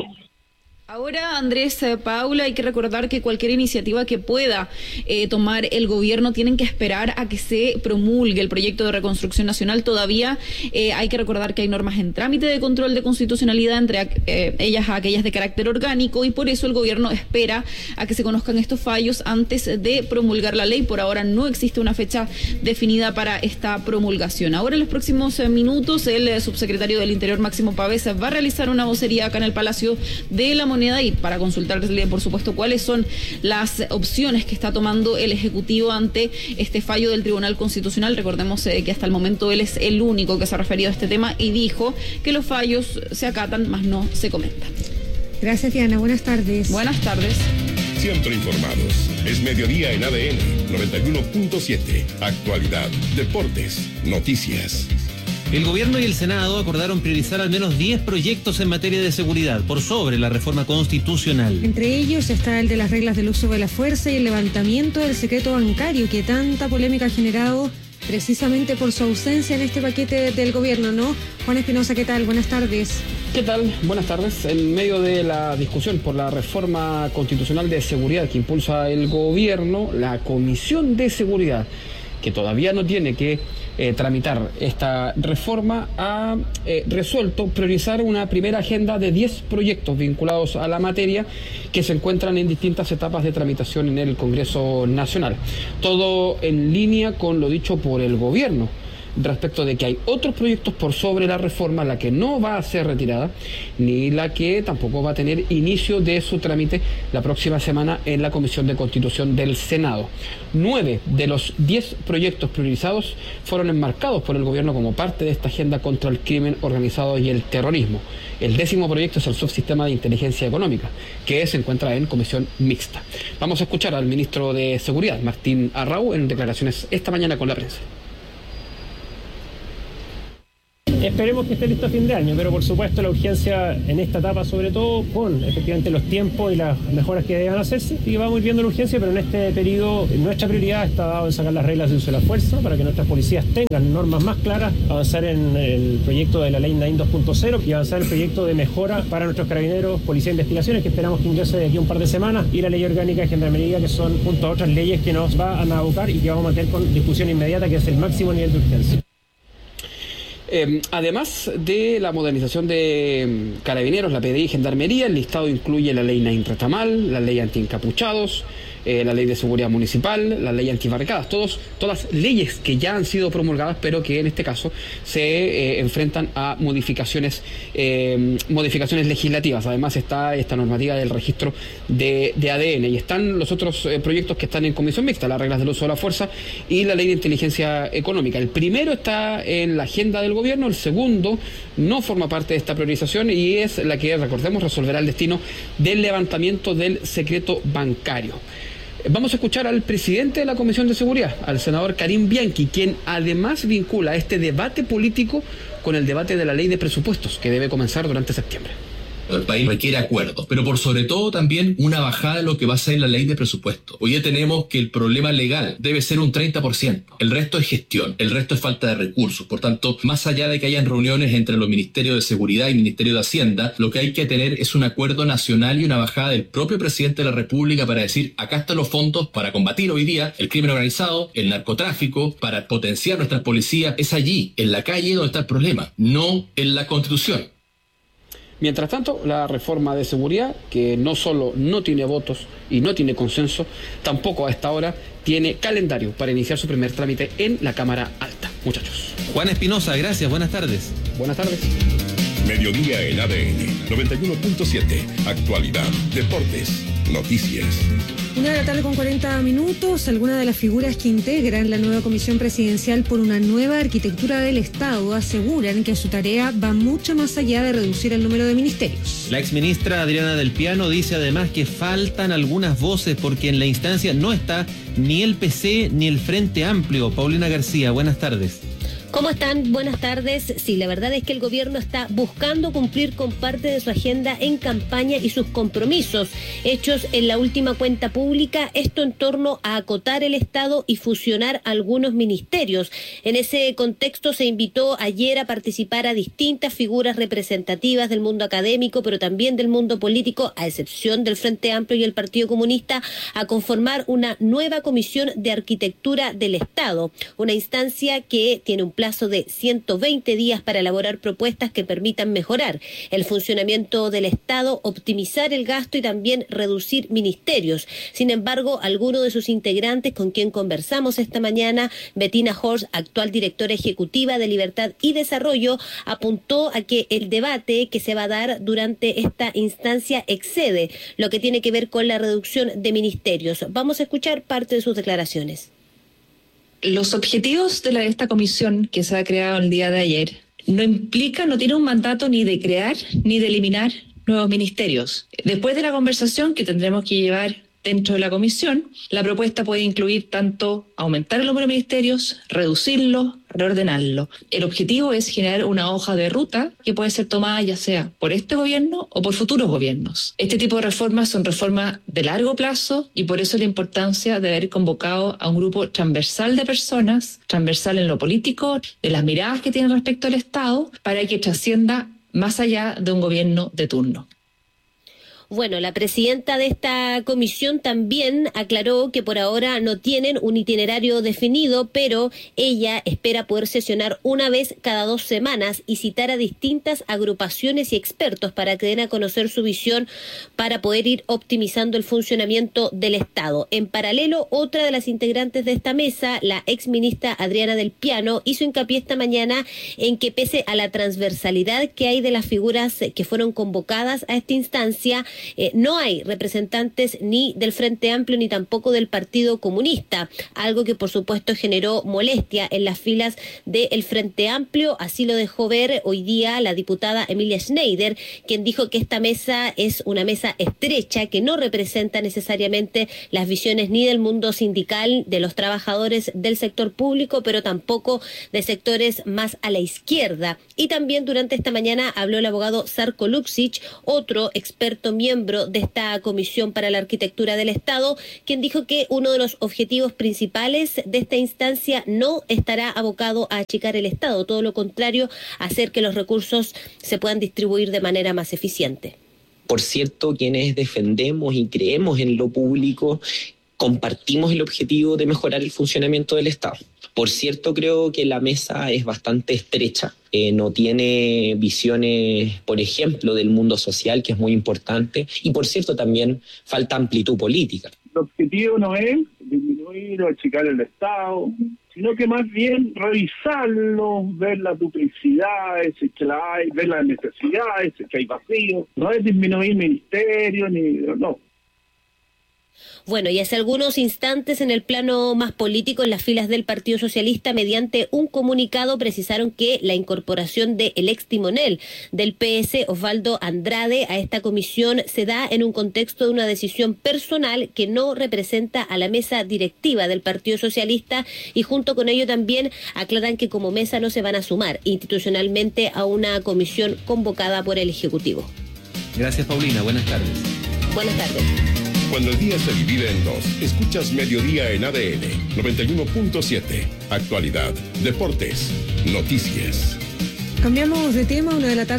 Ahora, Andrés, Paula, hay que recordar que cualquier iniciativa que pueda tomar el gobierno tienen que esperar a que se promulgue el proyecto de reconstrucción nacional. Todavía hay que recordar que hay normas en trámite de control de constitucionalidad, entre ellas aquellas de carácter orgánico, y por eso el gobierno espera a que se conozcan estos fallos antes de promulgar la ley. Por ahora no existe una fecha definida para esta promulgación. Ahora, en los próximos minutos, el subsecretario del Interior, Máximo Pavés, va a realizar una vocería acá en el Palacio de la Moneda y para consultarle, por supuesto, cuáles son las opciones que está tomando el Ejecutivo ante este fallo del Tribunal Constitucional. Recordemos que hasta el momento él es el único que se ha referido a este tema y dijo que los fallos se acatan, más no se comentan. Gracias, Diana. Buenas tardes. Buenas tardes. Siempre informados. Es mediodía en ADN 91.7. Actualidad, deportes, noticias. El gobierno y el Senado acordaron priorizar al menos 10 proyectos en materia de seguridad por sobre la reforma constitucional. Entre ellos está el de las reglas del uso de la fuerza y el levantamiento del secreto bancario, que tanta polémica ha generado precisamente por su ausencia en este paquete del gobierno, ¿no? Juan Espinosa, ¿qué tal? Buenas tardes. ¿Qué tal? Buenas tardes. En medio de la discusión por la reforma constitucional de seguridad que impulsa el gobierno, la Comisión de Seguridad, que todavía no tiene que tramitar esta reforma, ha resuelto priorizar una primera agenda de 10 proyectos vinculados a la materia que se encuentran en distintas etapas de tramitación en el Congreso Nacional. Todo en línea con lo dicho por el gobierno respecto de que hay otros proyectos por sobre la reforma, la que no va a ser retirada, ni la que tampoco va a tener inicio de su trámite la próxima semana en la Comisión de Constitución del Senado. 9 de los 10 proyectos priorizados fueron enmarcados por el gobierno como parte de esta agenda contra el crimen organizado y el terrorismo. El 10º proyecto es el subsistema de inteligencia económica, que se encuentra en comisión mixta. Vamos a escuchar al ministro de Seguridad, Martín Arrau, en declaraciones esta mañana con la prensa. Esperemos que esté listo a fin de año, pero por supuesto la urgencia en esta etapa, sobre todo con efectivamente los tiempos y las mejoras que deban hacerse, y vamos a ir viendo la urgencia, pero en este periodo nuestra prioridad está dado en sacar las reglas de uso de la fuerza para que nuestras policías tengan normas más claras, avanzar en el proyecto de la ley NAIN 2.0 y avanzar en el proyecto de mejora para nuestros carabineros, policía de investigaciones, que esperamos que ingrese de aquí a un par de semanas, y la ley orgánica de gendarmería, que son junto a otras leyes que nos van a abocar y que vamos a mantener con discusión inmediata, que es el máximo nivel de urgencia. Además de la modernización de carabineros, la PDI y Gendarmería, el listado incluye la ley NAIN Retamal, la ley antiencapuchados, la ley de seguridad municipal, la ley antibarricadas, todas leyes que ya han sido promulgadas, pero que en este caso se enfrentan a modificaciones legislativas. Además está esta normativa del registro de ADN, y están los otros proyectos que están en comisión mixta, las reglas del uso de la fuerza y la ley de inteligencia económica. El primero está en la agenda del gobierno, el segundo no forma parte de esta priorización y es la que, recordemos, resolverá el destino del levantamiento del secreto bancario. Vamos a escuchar al presidente de la Comisión de Seguridad, al senador Karim Bianchi, quien además vincula este debate político con el debate de la ley de presupuestos, que debe comenzar durante septiembre. El país requiere acuerdos, pero por sobre todo también una bajada de lo que va a ser la ley de presupuesto. Hoy ya tenemos que el problema legal debe ser un 30%. El resto es gestión, el resto es falta de recursos. Por tanto, más allá de que hayan reuniones entre los Ministerios de Seguridad y Ministerio de Hacienda, lo que hay que tener es un acuerdo nacional y una bajada del propio presidente de la República para decir, acá están los fondos para combatir hoy día el crimen organizado, el narcotráfico, para potenciar nuestras policías. Es allí, en la calle, donde está el problema, no en la Constitución. Mientras tanto, la reforma de seguridad, que no solo no tiene votos y no tiene consenso, tampoco a esta hora tiene calendario para iniciar su primer trámite en la Cámara Alta. Muchachos. Juan Espinosa, gracias, buenas tardes. Buenas tardes. Mediodía en ADN 91.7. Actualidad, deportes, noticias. 1:40 p.m. Algunas de las figuras que integran la nueva Comisión Presidencial por una nueva arquitectura del Estado aseguran que su tarea va mucho más allá de reducir el número de ministerios. La exministra Adriana Del Piano dice además que faltan algunas voces porque en la instancia no está ni el PC ni el Frente Amplio. Paulina García, buenas tardes. ¿Cómo están? Buenas tardes. Sí, la verdad es que el gobierno está buscando cumplir con parte de su agenda en campaña y sus compromisos hechos en la última cuenta pública, esto en torno a acotar el Estado y fusionar algunos ministerios. En ese contexto se invitó ayer a participar a distintas figuras representativas del mundo académico, pero también del mundo político, a excepción del Frente Amplio y el Partido Comunista, a conformar una nueva Comisión de Arquitectura del Estado, una instancia que tiene un plazo de 120 días para elaborar propuestas que permitan mejorar el funcionamiento del Estado, optimizar el gasto y también reducir ministerios. Sin embargo, algunos de sus integrantes con quien conversamos esta mañana, Bettina Horst, actual directora ejecutiva de Libertad y Desarrollo, apuntó a que el debate que se va a dar durante esta instancia excede lo que tiene que ver con la reducción de ministerios. Vamos a escuchar parte de sus declaraciones. Los objetivos de esta comisión que se ha creado el día de ayer no tiene un mandato ni de crear ni de eliminar nuevos ministerios. Después de la conversación que tendremos que llevar dentro de la comisión, la propuesta puede incluir tanto aumentar el número de ministerios, reducirlo, reordenarlo. El objetivo es generar una hoja de ruta que puede ser tomada ya sea por este gobierno o por futuros gobiernos. Este tipo de reformas son reformas de largo plazo y por eso la importancia de haber convocado a un grupo transversal de personas, transversal en lo político, de las miradas que tienen respecto al Estado, para que trascienda más allá de un gobierno de turno. Bueno, la presidenta de esta comisión también aclaró que por ahora no tienen un itinerario definido, pero ella espera poder sesionar una vez cada 2 semanas y citar a distintas agrupaciones y expertos para que den a conocer su visión para poder ir optimizando el funcionamiento del Estado. En paralelo, otra de las integrantes de esta mesa, la exministra Adriana del Piano, hizo hincapié esta mañana en que pese a la transversalidad que hay de las figuras que fueron convocadas a esta instancia, no hay representantes ni del Frente Amplio ni tampoco del Partido Comunista, algo que por supuesto generó molestia en las filas del Frente Amplio. Así lo dejó ver hoy día la diputada Emilia Schneider, quien dijo que esta mesa es una mesa estrecha que no representa necesariamente las visiones ni del mundo sindical, de los trabajadores del sector público, pero tampoco de sectores más a la izquierda. Y también durante esta mañana habló el abogado Žarko Luksic, otro experto miembro de esta Comisión para la Arquitectura del Estado, quien dijo que uno de los objetivos principales de esta instancia no estará abocado a achicar el Estado, todo lo contrario, a hacer que los recursos se puedan distribuir de manera más eficiente. Por cierto, quienes defendemos y creemos en lo público, compartimos el objetivo de mejorar el funcionamiento del Estado. Por cierto, creo que la mesa es bastante estrecha, no tiene visiones, por ejemplo, del mundo social, que es muy importante, y por cierto también falta amplitud política. El objetivo no es disminuir o achicar el Estado, sino que más bien revisarlo, ver las duplicidades, si es que la hay, ver las necesidades, si es que hay vacío. No es disminuir ministerios, no. Bueno, y hace algunos instantes en el plano más político, en las filas del Partido Socialista, mediante un comunicado precisaron que la incorporación del ex timonel del PS, Osvaldo Andrade, a esta comisión se da en un contexto de una decisión personal que no representa a la mesa directiva del Partido Socialista, y junto con ello también aclaran que como mesa no se van a sumar institucionalmente a una comisión convocada por el Ejecutivo. Gracias, Paulina. Buenas tardes. Buenas tardes. Cuando el día se divide en dos, escuchas Mediodía en ADN 91.7. Actualidad, deportes, noticias. Cambiamos de tema,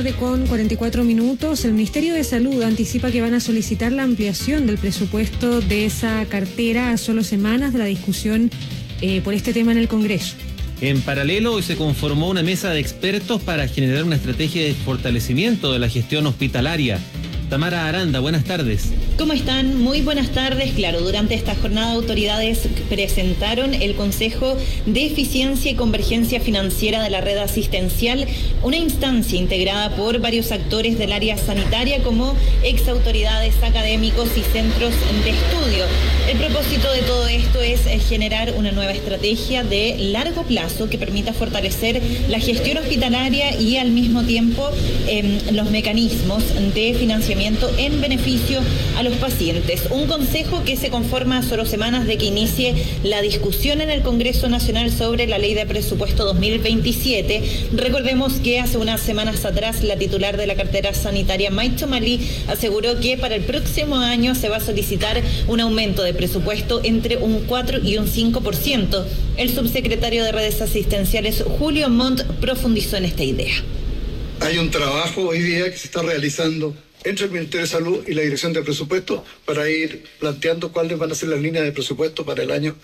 1:44 p.m. El Ministerio de Salud anticipa que van a solicitar la ampliación del presupuesto de esa cartera a solo semanas de la discusión por este tema en el Congreso. En paralelo, hoy se conformó una mesa de expertos para generar una estrategia de fortalecimiento de la gestión hospitalaria. Tamara Aranda, buenas tardes. ¿Cómo están? Muy buenas tardes. Claro, durante esta jornada autoridades presentaron el Consejo de Eficiencia y Convergencia Financiera de la Red Asistencial, una instancia integrada por varios actores del área sanitaria como exautoridades, académicos y centros de estudio. El propósito de todo esto es generar una nueva estrategia de largo plazo que permita fortalecer la gestión hospitalaria y al mismo tiempo los mecanismos de financiamiento en beneficio a los pacientes. Un consejo que se conforma a solo semanas de que inicie la discusión en el Congreso Nacional sobre la Ley de Presupuesto 2027. Recordemos que hace unas semanas atrás la titular de la cartera sanitaria, May Chomali, aseguró que para el próximo año se va a solicitar un aumento de presupuesto entre un 4 y un 5%. El subsecretario de Redes Asistenciales, Julio Montt, profundizó en esta idea. Hay un trabajo hoy día que se está realizando entre el Ministerio de Salud y la Dirección de Presupuesto para ir planteando cuáles van a ser las líneas de presupuesto para el año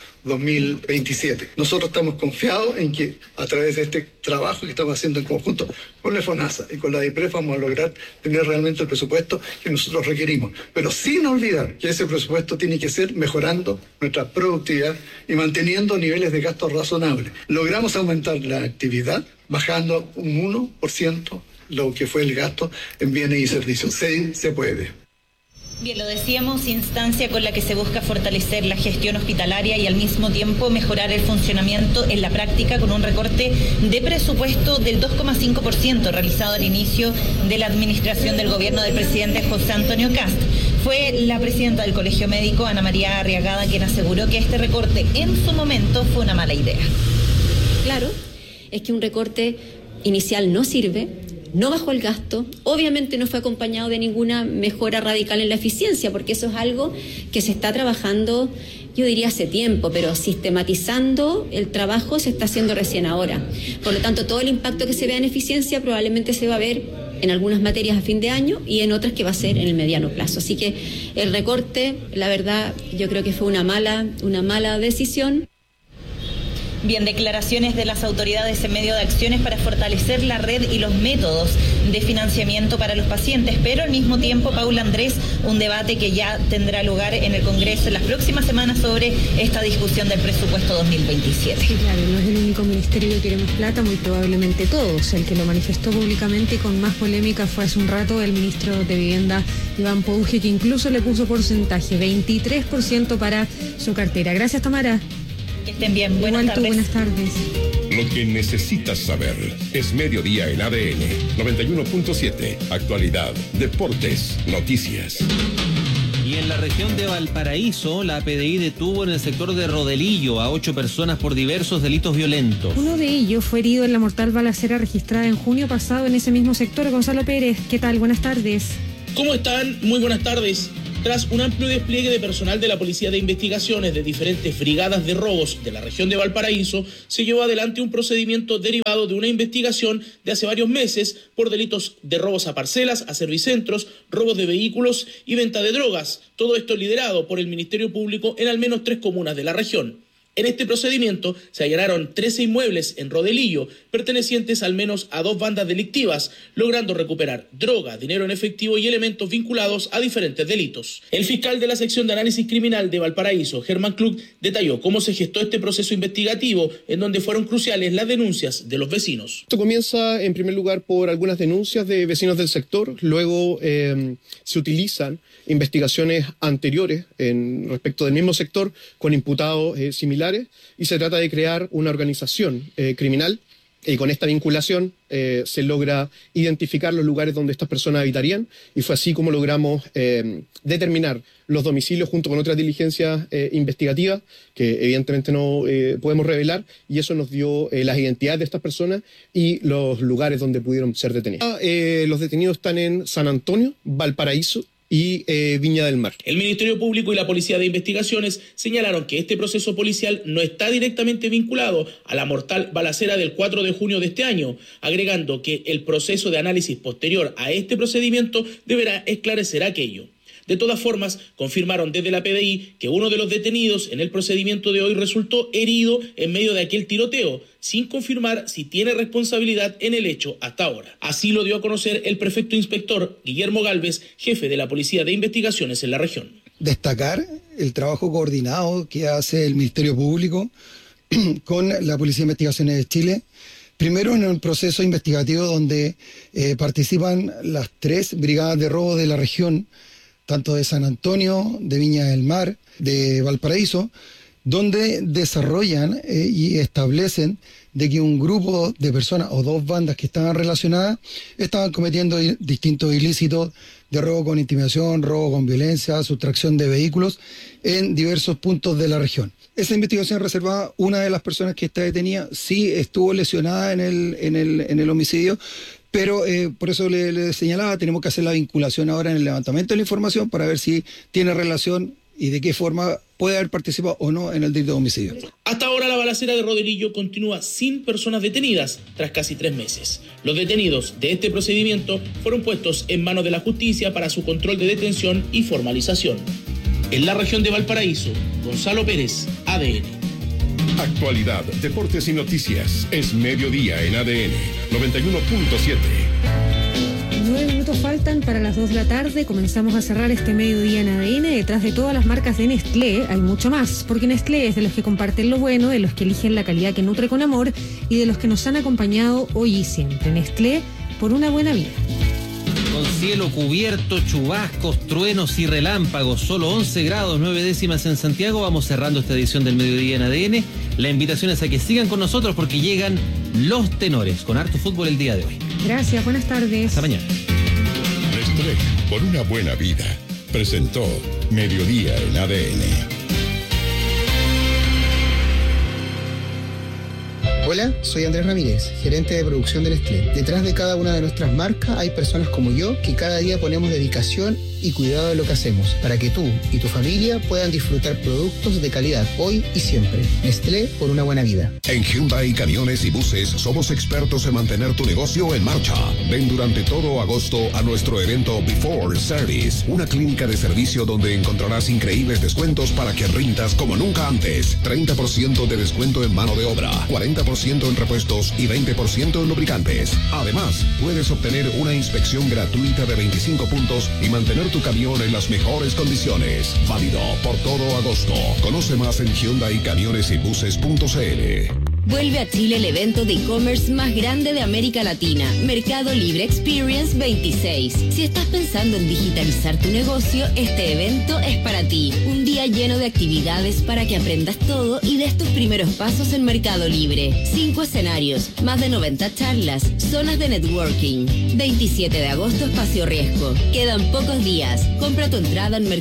2027. Nosotros estamos confiados en que a través de este trabajo que estamos haciendo en conjunto con la FONASA y con la DIPREF vamos a lograr tener realmente el presupuesto que nosotros requerimos. Pero sin olvidar que ese presupuesto tiene que ser mejorando nuestra productividad y manteniendo niveles de gasto razonables. Logramos aumentar la actividad bajando un 1% lo que fue el gasto en bienes y servicios. Se puede. Bien, lo decíamos, instancia con la que se busca fortalecer la gestión hospitalaria y al mismo tiempo mejorar el funcionamiento en la práctica con un recorte de presupuesto del 2,5% realizado al inicio de la administración del gobierno del presidente José Antonio Kast. Fue la presidenta del Colegio Médico, Ana María Arriagada, quien aseguró que este recorte en su momento fue una mala idea. Claro, es que un recorte inicial no sirve, no bajó el gasto, obviamente no fue acompañado de ninguna mejora radical en la eficiencia, porque eso es algo que se está trabajando, yo diría hace tiempo, pero sistematizando el trabajo se está haciendo recién ahora. Por lo tanto, todo el impacto que se vea en eficiencia probablemente se va a ver en algunas materias a fin de año y en otras que va a ser en el mediano plazo. Así que el recorte, la verdad, yo creo que fue una mala decisión. Bien, declaraciones de las autoridades en medio de acciones para fortalecer la red y los métodos de financiamiento para los pacientes, pero al mismo tiempo, Paula Andrés, un debate que ya tendrá lugar en el Congreso en las próximas semanas sobre esta discusión del presupuesto 2027. Sí, claro, no es el único ministerio que quiere más plata, muy probablemente todos. El que lo manifestó públicamente y con más polémica fue hace un rato el ministro de Vivienda, Iván Pouge, que incluso le puso porcentaje, 23% para su cartera. Gracias, Tamara. Que estén bien. Buenas tardes. Buenas tardes. Lo que necesitas saber es Mediodía en ADN 91.7. Actualidad, deportes, noticias. Y en la región de Valparaíso, la PDI detuvo en el sector de Rodelillo a 8 personas por diversos delitos violentos. Uno de ellos fue herido en la mortal balacera registrada en junio pasado en ese mismo sector. Gonzalo Pérez, ¿qué tal? Buenas tardes. ¿Cómo están? Muy buenas tardes. Tras un amplio despliegue de personal de la Policía de Investigaciones de diferentes brigadas de robos de la región de Valparaíso, se llevó adelante un procedimiento derivado de una investigación de hace varios meses por delitos de robos a parcelas, a servicentros, robos de vehículos y venta de drogas. Todo esto liderado por el Ministerio Público en al menos 3 comunas de la región. En este procedimiento se allanaron 13 inmuebles en Rodelillo, pertenecientes al menos a 2 bandas delictivas, logrando recuperar droga, dinero en efectivo y elementos vinculados a diferentes delitos. El fiscal de la sección de análisis criminal de Valparaíso, Germán Klug, detalló cómo se gestó este proceso investigativo, en donde fueron cruciales las denuncias de los vecinos. Esto comienza en primer lugar por algunas denuncias de vecinos del sector, luego se utilizan investigaciones anteriores respecto del mismo sector con imputados similares, y se trata de crear una organización criminal, y con esta vinculación se logra identificar los lugares donde estas personas habitarían, y fue así como logramos determinar los domicilios junto con otras diligencias investigativas que evidentemente no podemos revelar, y eso nos dio las identidades de estas personas y los lugares donde pudieron ser detenidos. Los detenidos están en San Antonio, Valparaíso y Viña del Mar. El Ministerio Público y la Policía de Investigaciones señalaron que este proceso policial no está directamente vinculado a la mortal balacera del 4 de junio de este año, agregando que el proceso de análisis posterior a este procedimiento deberá esclarecer aquello. De todas formas, confirmaron desde la PDI que uno de los detenidos en el procedimiento de hoy resultó herido en medio de aquel tiroteo, sin confirmar si tiene responsabilidad en el hecho hasta ahora. Así lo dio a conocer el prefecto inspector Guillermo Galvez, jefe de la Policía de Investigaciones en la región. Destacar el trabajo coordinado que hace el Ministerio Público con la Policía de Investigaciones de Chile. Primero, en un proceso investigativo donde participan las 3 brigadas de robo de la región, tanto de San Antonio, de Viña del Mar, de Valparaíso, donde desarrollan y establecen de que un grupo de personas o 2 bandas que estaban relacionadas estaban cometiendo distintos ilícitos de robo con intimidación, robo con violencia, sustracción de vehículos en diversos puntos de la región. Esa investigación reservada, una de las personas que está detenida sí estuvo lesionada en el homicidio, pero por eso le señalaba, tenemos que hacer la vinculación ahora en el levantamiento de la información para ver si tiene relación y de qué forma puede haber participado o no en el delito de homicidio. Hasta ahora la balacera de Rodelillo continúa sin personas detenidas tras casi 3 meses. Los detenidos de este procedimiento fueron puestos en manos de la justicia para su control de detención y formalización. En la región de Valparaíso, Gonzalo Pérez, ADN. Actualidad, deportes y noticias. Es Mediodía en ADN 91.7. 9 minutos faltan para las 2 de la tarde. Comenzamos a cerrar este mediodía en ADN. Detrás de todas las marcas de Nestlé hay mucho más, porque Nestlé es de los que comparten lo bueno, de los que eligen la calidad que nutre con amor y de los que nos han acompañado hoy y siempre. Nestlé, por una buena vida. Con cielo cubierto, chubascos, truenos y relámpagos, solo 11 grados 9 décimas en Santiago. Vamos cerrando esta edición del Mediodía en ADN. La invitación es a que sigan con nosotros porque llegan los tenores con harto fútbol el día de hoy. Gracias, buenas tardes. Hasta mañana. Nestlé, por una buena vida, presentó Mediodía en ADN. Hola, soy Andrés Ramírez, gerente de producción de Nestlé. Detrás de cada una de nuestras marcas hay personas como yo que cada día ponemos dedicación y cuidado de lo que hacemos, para que tú y tu familia puedan disfrutar productos de calidad hoy y siempre. Nestlé, por una buena vida. En Hyundai Camiones y Buses somos expertos en mantener tu negocio en marcha. Ven durante todo agosto a nuestro evento Before Service, una clínica de servicio donde encontrarás increíbles descuentos para que rindas como nunca antes. 30% de descuento en mano de obra, 40% en repuestos y 20% en lubricantes. Además, puedes obtener una inspección gratuita de 25 puntos y mantener tu camión en las mejores condiciones. Válido por todo agosto. Conoce más en HyundaiCamionesYbuses.cl. Vuelve a Chile el evento de e-commerce más grande de América Latina, Mercado Libre Experience 26. Si estás pensando en digitalizar tu negocio, este evento es para ti. Un día lleno de actividades para que aprendas todo y des tus primeros pasos en Mercado Libre. 5 escenarios, más de 90 charlas, zonas de networking. 27 de agosto, Espacio Riesgo. Quedan pocos días. Compra tu entrada en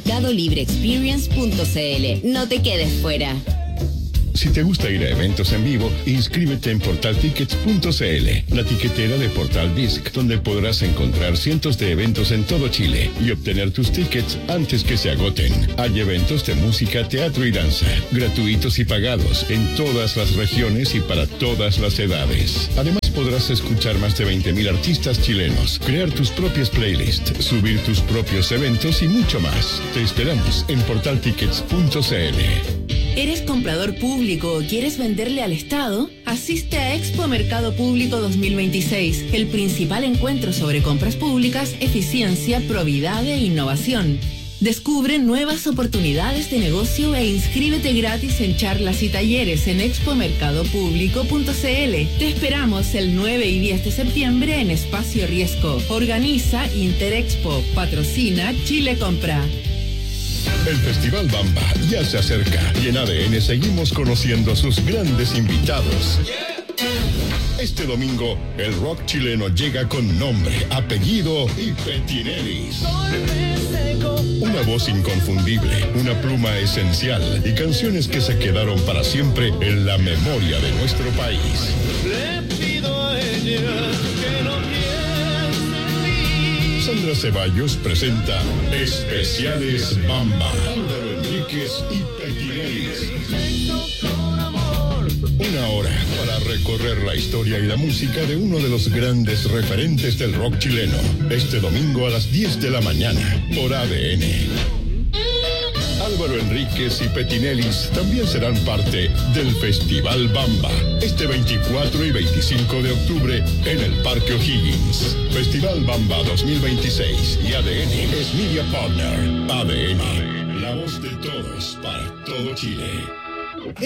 mercadolibreexperience.cl. No te quedes fuera. Si te gusta ir a eventos en vivo, inscríbete en portaltickets.cl, la tiquetera de Portal Disc, donde podrás encontrar cientos de eventos en todo Chile y obtener tus tickets antes que se agoten. Hay eventos de música, teatro y danza, gratuitos y pagados, en todas las regiones y para todas las edades. Además, podrás escuchar más de 20.000 artistas chilenos, crear tus propias playlists, subir tus propios eventos y mucho más. Te esperamos en portaltickets.cl. ¿Eres comprador público o quieres venderle al Estado? Asiste a Expo Mercado Público 2026, el principal encuentro sobre compras públicas, eficiencia, probidad e innovación. Descubre nuevas oportunidades de negocio e inscríbete gratis en charlas y talleres en expomercadopublico.cl. Te esperamos el 9 y 10 de septiembre en Espacio Riesgo. Organiza Interexpo. Patrocina Chile Compra. El Festival Bamba ya se acerca y en ADN seguimos conociendo a sus grandes invitados. Este domingo, el rock chileno llega con nombre, apellido y petineris. Una voz inconfundible, una pluma esencial y canciones que se quedaron para siempre en la memoria de nuestro país. Le pido a ella que no Sandra Ceballos presenta Especiales Bamba. Álvaro Enríquez y Petineris. Una hora para recorrer la historia y la música de uno de los grandes referentes del rock chileno. Este domingo a las 10 de la mañana por ADN. Álvaro Enríquez y Petinelis también serán parte del Festival Bamba, este 24 y 25 de octubre en el Parque O'Higgins. Festival Bamba 2026 y ADN es Media Partner. ADN, la voz de todos para todo Chile.